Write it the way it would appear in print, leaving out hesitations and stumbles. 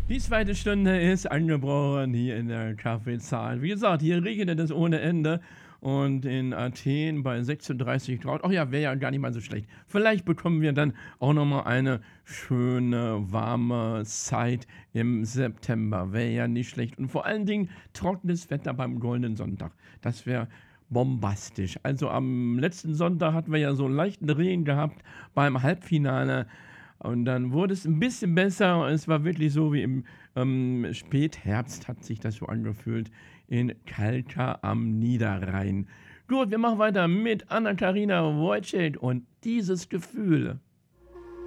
Die zweite Stunde ist angebrochen hier in der Kaffeezahl. Wie gesagt, hier regnet es ohne Ende und in Athen bei 36 Grad. Ach ja, wäre ja gar nicht mal so schlecht. Vielleicht bekommen wir dann auch noch mal eine schöne, warme Zeit im September. Wäre ja nicht schlecht. Und vor allen Dingen trockenes Wetter beim Goldenen Sonntag. Das wäre bombastisch. Also am letzten Sonntag hatten wir ja so einen leichten Regen gehabt beim Halbfinale und dann wurde es 'n bisschen besser. Es war wirklich so wie im, Spätherbst hat sich das so angefühlt in Kalka am Niederrhein. Gut, wir machen weiter mit Anna-Karina Wojcik und „Dieses Gefühl“.